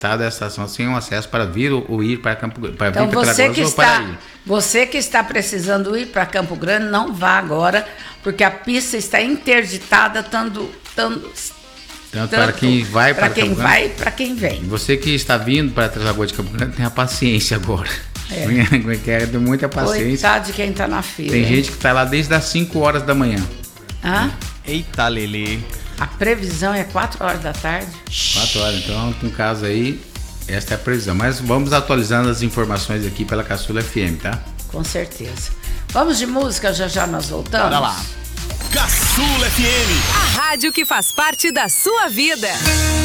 dessa estação sem um acesso para vir ou ir para Campo Grande, para Então vir para Cradoso ou para ir. Você que está precisando ir para Campo Grande, não vá agora, porque a pista está interditada, tanto para quem vai para quem Campo Grande, vai e para quem vem. Você que está vindo para Três Lagoas de Campo Grande, tenha paciência agora. Tem muita paciência. Coitado de quem está na fila. Tem gente que está lá desde as 5 horas da manhã. Eita, Lelê. A previsão é 4 horas da tarde. 4 horas, então, com caso aí, esta é a previsão. Mas vamos atualizando as informações aqui pela Caçula FM, tá? Com certeza. Vamos de música, já nós voltamos? Bora lá. Caçula FM. A rádio que faz parte da sua vida.